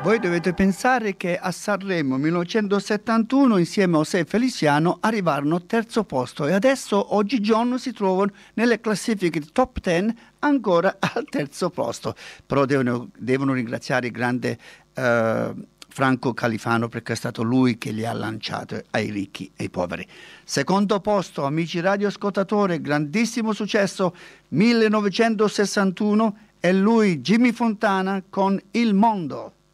Voi dovete pensare che a Sanremo 1971 insieme a José Feliciano arrivarono al terzo posto e adesso oggigiorno si trovano nelle classifiche di top 10 ancora al terzo posto. Però devono ringraziare il grande Franco Califano perché è stato lui che li ha lanciati ai ricchi e ai poveri. Secondo posto, amici radioascoltatori, grandissimo successo 1961 è lui Jimmy Fontana con Il Mondo.